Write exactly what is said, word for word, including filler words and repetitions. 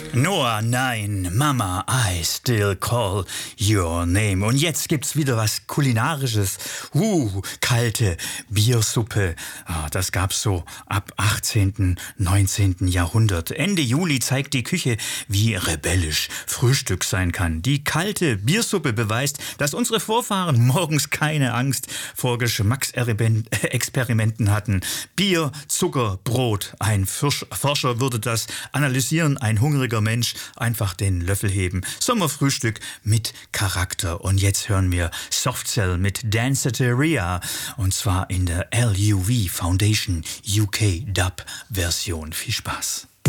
Noah, nein, Mama, I still call your name. Und jetzt gibt's wieder was Kulinarisches. Uh, kalte Biersuppe. Ah, das gab's so ab achtzehnten, neunzehnten Jahrhundert. Ende Juli zeigt die Küche, wie rebellisch Frühstück sein kann. Die kalte Biersuppe beweist, dass unsere Vorfahren morgens keine Angst vor Geschmacksexperimenten hatten. Bier, Zucker, Brot. Ein Forscher würde das analysieren. Ein hungriger Mensch, einfach den Löffel heben. Sommerfrühstück mit Charakter. Und jetzt hören wir Softcell mit Danceteria. Und zwar in der L U V Foundation U K Dub Version. Viel Spaß.